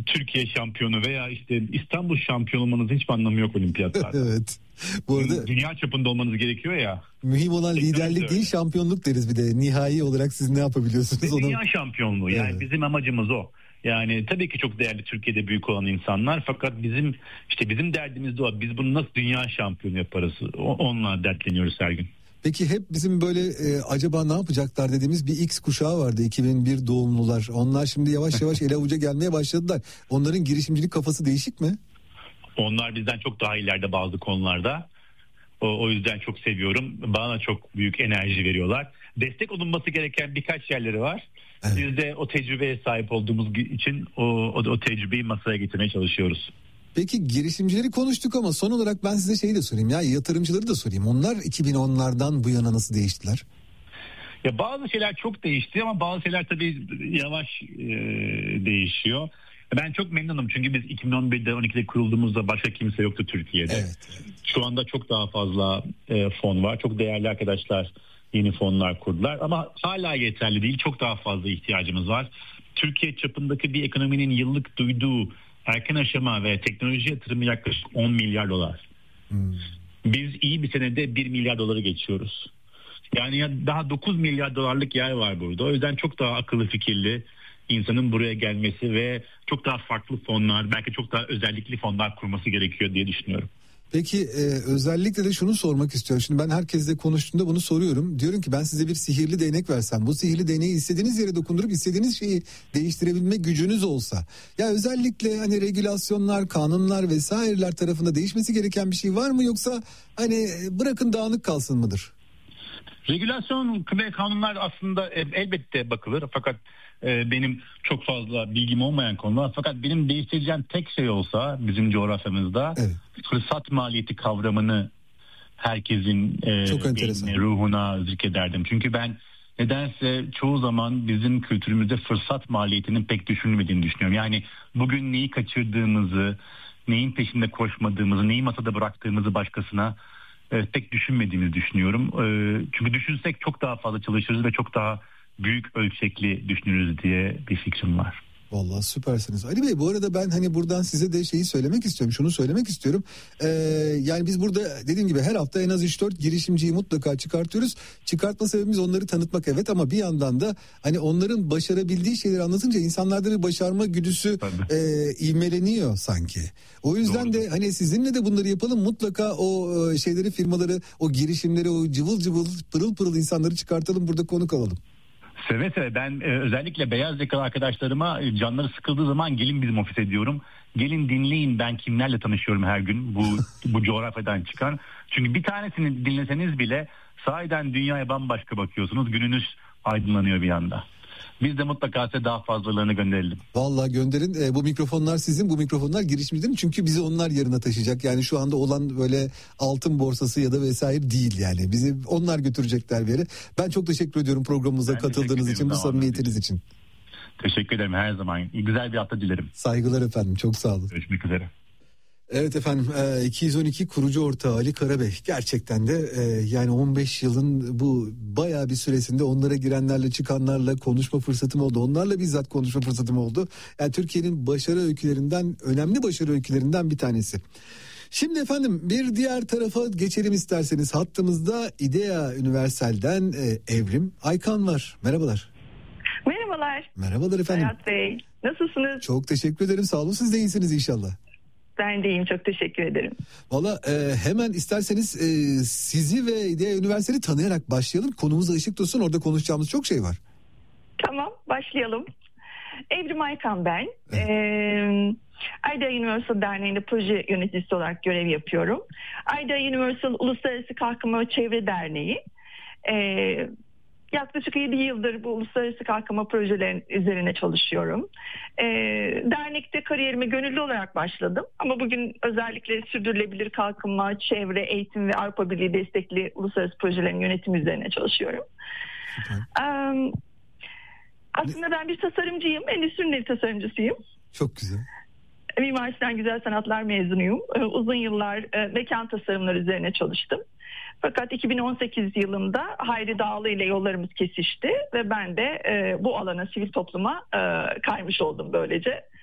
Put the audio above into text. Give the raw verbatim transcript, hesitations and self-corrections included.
Türkiye şampiyonu veya işte İstanbul şampiyonu olmanızın hiçbir anlamı yok olimpiyatlarda. Evet. Bu arada dünya çapında olmanız gerekiyor ya. Mühim olan liderlik değil, şampiyonluk deriz bir de. Nihai olarak siz ne yapabiliyorsunuz? Onu... Dünya şampiyonluğu. Yani evet. Bizim amacımız o. Yani tabii ki çok değerli Türkiye'de büyük olan insanlar, fakat bizim işte bizim derdimiz de o. Biz bunu nasıl dünya şampiyonu yaparız? Onunla dertleniyoruz her gün. Peki hep bizim böyle e, acaba ne yapacaklar dediğimiz bir X kuşağı vardı, iki bin bir doğumlular. Onlar şimdi yavaş yavaş ele avuca gelmeye başladılar. Onların girişimcilik kafası değişik mi? Onlar bizden çok daha ileride bazı konularda. O, o yüzden çok seviyorum. Bana çok büyük enerji veriyorlar. Destek olunması gereken birkaç yerleri var. Evet. Biz de o tecrübeye sahip olduğumuz için o, o, o tecrübeyi masaya getirmeye çalışıyoruz. Peki girişimcileri konuştuk ama son olarak ben size şeyi de sorayım ya, yatırımcıları da sorayım. Onlar iki bin onlardan bu yana nasıl değiştiler? Ya bazı şeyler çok değişti ama bazı şeyler tabii yavaş e, değişiyor. Ben çok memnunum çünkü biz iki bin on birde on ikide kurulduğumuzda başka kimse yoktu Türkiye'de. Evet, evet. Şu anda çok daha fazla e, fon var. Çok değerli arkadaşlar yeni fonlar kurdular ama hala yeterli değil. Çok daha fazla ihtiyacımız var. Türkiye çapındaki bir ekonominin yıllık duyduğu erken aşama ve teknoloji yatırımı yaklaşık on milyar dolar. Hmm. Biz iyi bir senede bir milyar doları geçiyoruz. Yani daha dokuz milyar dolarlık yer var burada. O yüzden çok daha akıllı fikirli insanın buraya gelmesi ve çok daha farklı fonlar, belki çok daha özellikli fonlar kurması gerekiyor diye düşünüyorum. Peki e, özellikle de şunu sormak istiyorum. Şimdi ben herkesle konuştuğumda bunu soruyorum. Diyorum ki ben size bir sihirli değnek versem, bu sihirli değneği istediğiniz yere dokundurup istediğiniz şeyi değiştirebilme gücünüz olsa. Ya özellikle hani regülasyonlar, kanunlar vesaireler tarafında değişmesi gereken bir şey var mı, yoksa hani bırakın dağınık kalsın mıdır? Regülasyon ve kanunlar aslında elbette bakılır, fakat benim çok fazla bilgim olmayan konular, fakat benim değiştireceğim tek şey olsa bizim coğrafyamızda evet. fırsat maliyeti kavramını herkesin e, ruhuna zikrederdim. Çünkü ben nedense çoğu zaman bizim kültürümüzde fırsat maliyetinin pek düşünülmediğini düşünüyorum. Yani bugün neyi kaçırdığımızı, neyin peşinde koşmadığımızı, neyi masada bıraktığımızı başkasına e, pek düşünmediğimizi düşünüyorum. E, çünkü düşünsek çok daha fazla çalışırız ve çok daha büyük ölçekli düşünürüz diye bir fikrim var. Vallahi süpersiniz. Ali Bey, bu arada ben hani buradan size de şeyi söylemek istiyorum. Şunu söylemek istiyorum. Ee, yani biz burada dediğim gibi her hafta en az üç dört girişimciyi mutlaka çıkartıyoruz. Çıkartma sebebimiz onları tanıtmak, evet, ama bir yandan da hani onların başarabildiği şeyleri anlatınca insanlarda bir başarma güdüsü e, ivmeleniyor sanki. O yüzden Doğru. de hani sizinle de bunları yapalım. Mutlaka o şeyleri, firmaları, o girişimleri, o cıvıl cıvıl pırıl pırıl insanları çıkartalım, burada konuk alalım. Seve seve. Ben e, özellikle beyaz yakalı arkadaşlarıma e, canları sıkıldığı zaman gelin bizim ofise diyorum. Gelin dinleyin ben kimlerle tanışıyorum her gün bu bu coğrafyadan çıkan. Çünkü bir tanesini dinleseniz bile sahiden dünyaya bambaşka bakıyorsunuz. Gününüz aydınlanıyor bir anda. Biz de mutlaka size daha fazlalarını gönderelim. Vallahi gönderin. E, bu mikrofonlar sizin, bu mikrofonlar girişimcilerin, çünkü bizi onlar yarına taşıyacak. Yani şu anda olan böyle altın borsası ya da vesaire değil yani. Bizi onlar götürecekler bir yere. Ben çok teşekkür ediyorum programımıza ben katıldığınız için, bu samimiyetiniz için. Teşekkür ederim her zaman. Güzel bir hafta dilerim. Saygılar efendim. Çok sağ olun. Görüşmek üzere. Evet efendim, iki yüz on iki kurucu ortağı Ali Karabey gerçekten de yani on beş yılın bu bayağı bir süresinde onlara girenlerle çıkanlarla konuşma fırsatım oldu. Onlarla bizzat konuşma fırsatım oldu. Yani Türkiye'nin başarı öykülerinden, önemli başarı öykülerinden bir tanesi. Şimdi efendim bir diğer tarafa geçelim isterseniz. Hattımızda İdea Universal'den Evrim Aykan var. Merhabalar. Merhabalar. Merhabalar efendim. Hayat Bey, nasılsınız? Çok teşekkür ederim, sağ olun, siz de iyisiniz inşallah. Ben de iyiyim, çok teşekkür ederim. Valla e, hemen isterseniz e, sizi ve İdea Üniversitesi'ni tanıyarak başlayalım. Konumuza ışık tutsun, orada konuşacağımız çok şey var. Tamam, başlayalım. Evrim Aykan ben. Evet. Ee, Idea Universal Derneği'nde proje yöneticisi olarak görev yapıyorum. Idea Universal Uluslararası Kalkınma ve Çevre Derneği. Ee, Yaklaşık yedi yıldır bu uluslararası kalkınma projelerinin üzerine çalışıyorum. Ee, dernekte kariyerime gönüllü olarak başladım. Ama bugün özellikle sürdürülebilir kalkınma, çevre, eğitim ve Avrupa Birliği destekli uluslararası projelerin yönetimi üzerine çalışıyorum. Ee, aslında ben bir tasarımcıyım, endüstri ürünleri tasarımcısıyım. Çok güzel. Mimar Sinan Güzel Sanatlar mezunuyum. Ee, uzun yıllar e, mekan tasarımları üzerine çalıştım. Fakat iki bin on sekiz yılında Hayri Dağlı ile yollarımız kesişti ve ben de e, bu alana, sivil topluma e, kaymış oldum böylece.